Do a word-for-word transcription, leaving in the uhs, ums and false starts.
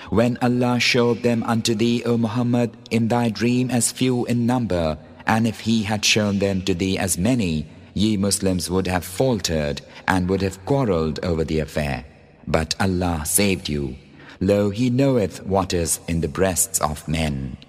when Allah showed them unto thee, O Muhammad, in thy dream as few in number, and if He had shown them to thee as many, ye Muslims would have faltered and would have quarrelled over the affair. But Allah saved you. Lo, He knoweth what is in the breasts of men.